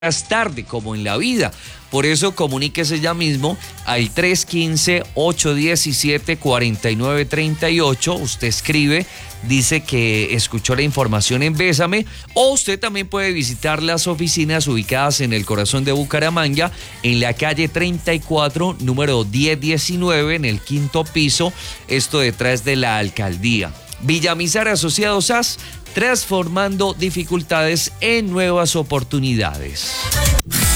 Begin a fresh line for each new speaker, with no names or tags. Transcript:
tarde, como en la vida. Por eso comuníquese ya mismo al 315-817-4938. Usted escribe, dice que escuchó la información en Bésame, o usted también puede visitar las oficinas ubicadas en el corazón de Bucaramanga, en la calle 34, número 1019, en el 5º piso, esto detrás de la alcaldía. Villamizar Asociados AS, transformando dificultades en nuevas oportunidades.